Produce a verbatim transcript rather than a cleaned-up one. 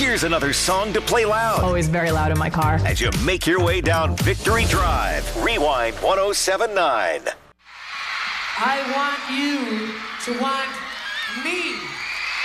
Here's another song to play loud Always very loud in my car. as you make your way down Victory Drive. Rewind one oh seven point nine. I want you to want me.